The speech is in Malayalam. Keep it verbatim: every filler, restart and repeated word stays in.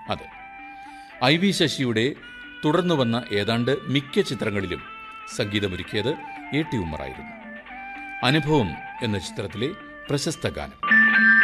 അതെ, ഐ വി ശശിയുടെ തുടർന്നു വന്ന ഏതാണ്ട് മിക്ക ചിത്രങ്ങളിലും സംഗീതമൊരുക്കിയത് എ ടി ഉമ്മറായിരുന്നു. അനുഭവം എന്ന ചിത്രത്തിലെ പ്രശസ്ത ഗാനം.